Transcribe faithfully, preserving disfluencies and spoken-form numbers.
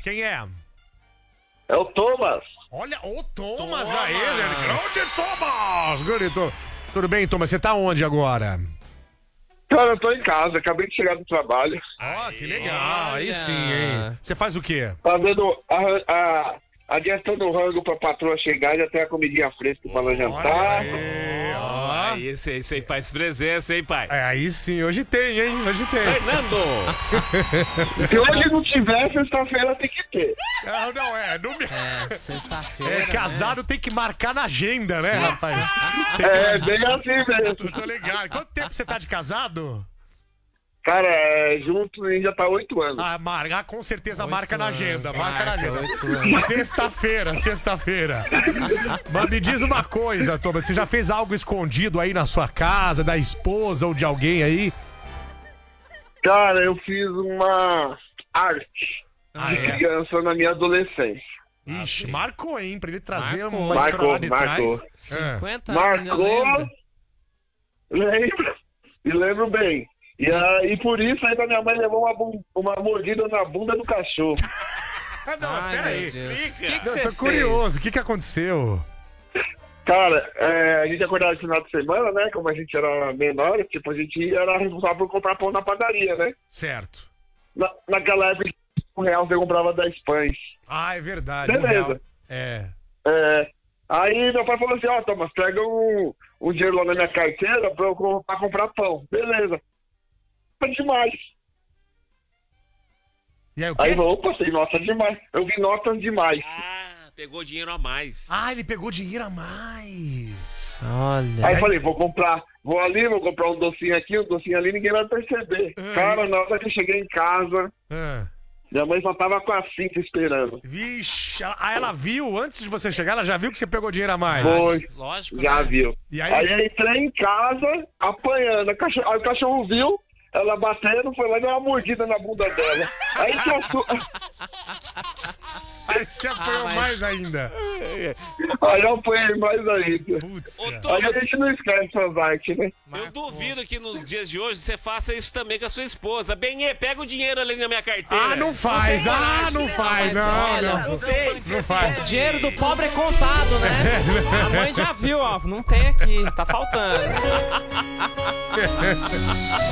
Quem é? É o Thomas. Olha, o Thomas, Thomas. aí, ele. Grande Thomas! Grande Thomas. Tudo bem, Thomas? Você tá onde agora? Cara, eu tô em casa, acabei de chegar do trabalho. Ó, que legal. Aí olha. sim, hein? Você faz o quê? Tá vendo a, a, a digestão do rango pra patroa chegar, já tem a comidinha fresca pra ela Olha jantar. aí, ó. Aí, esse, esse aí faz presença, hein, pai? É, aí sim, hoje tem, hein? Hoje tem. Fernando! Se hoje não tiver, sexta-feira tem que ter. Não, não, é. Não me... É, sexta-feira. É, casado tem que marcar na agenda, né, rapaz? Tem É, bem assim mesmo. que... Tô ligado. Quanto tempo você tá de casado? Cara, é, junto e já tá oito anos. Ah, marca, ah, com certeza marca na anos. agenda. Marca na Marca, agenda. oito anos. Sexta-feira, sexta-feira. Mas me diz uma coisa, Thomas. Você já fez algo escondido aí na sua casa, da esposa ou de alguém aí? Cara, eu fiz uma arte Ah, de é? criança na minha adolescência. Ixi, marcou, hein? Pra ele trazer Marcou. uma história lá de Marcou, trás. marcou. É. cinquenta anos, eu Marcou, lembro. lembro, e lembro bem. E aí, por isso, ainda minha mãe levou uma, bun- uma mordida na bunda do cachorro. Ah, não, Ai, pera meu aí. Deus. Explica. O que, que Eu você tô fez? curioso. O que que aconteceu? Cara, é, a gente acordava no final de semana, né? Como a gente era menor, tipo, a gente era responsável por comprar pão na padaria, né? Certo. Na, naquela época, um real você comprava dez pães. Ah, é verdade. um Beleza. real. É. É, aí meu pai falou assim, ó, Thomas, pega um, um dinheiro lá na minha carteira pra eu co- pra comprar pão. Beleza. Foi demais. E aí, o quê? Aí eu falei, opa, sei, notas demais. Eu vi notas demais. Ah, pegou dinheiro a mais. Ah, ele pegou dinheiro a mais. Olha. Aí eu falei, vou comprar, vou ali, vou comprar um docinho aqui, um docinho ali, ninguém vai perceber. Ah, Cara, na hora que eu cheguei em casa, Ah. minha mãe só tava com a cinta esperando. Vixe, ela, ah, ela viu, antes de você chegar, ela já viu que você pegou dinheiro a mais. Foi, Lógico, já né? viu. E aí, Aí eu entrei em casa, apanhando. A cachorro- Aí o cachorro viu, ela batendo, foi lá e deu uma mordida na bunda dela. Aí que assu- aí você apanhou mas- mais ainda. Aí eu apanhei mais ainda. Putz, Ô, cara. Aí a Thomas, gente não esquece essas artes, né? eu duvido que nos dias de hoje você faça isso também com a sua esposa. Benê, pega o dinheiro ali na minha carteira. Ah, não faz, ah, não faz, mas não, olha, não. Não tem. Não faz. O dinheiro do pobre é contado, né? A mãe já viu, ó. Não tem aqui, tá faltando.